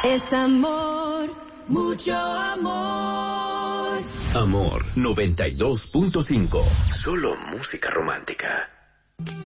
Es amor, mucho amor. Amor 92.5. Solo música romántica.